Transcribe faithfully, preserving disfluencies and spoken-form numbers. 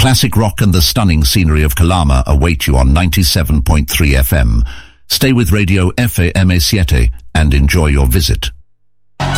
Classic rock and the stunning scenery of Calama await you on ninety-seven point three F M. Stay with Radio F A M A seven and enjoy your visit.